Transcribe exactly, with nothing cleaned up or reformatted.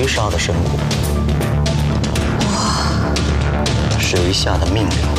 杀的生活。哇！水下的命令。